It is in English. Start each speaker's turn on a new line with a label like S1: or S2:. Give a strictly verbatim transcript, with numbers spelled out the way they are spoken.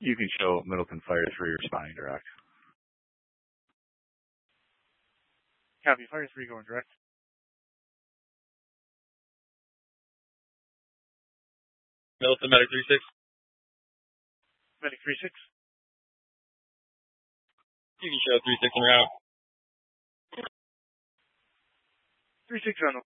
S1: You can show Middleton Fire three responding direct.
S2: Copy, Fire three going direct.
S3: Middleton, Medic three six.
S2: Medic three six.
S3: You can show three six en route.
S2: three six on the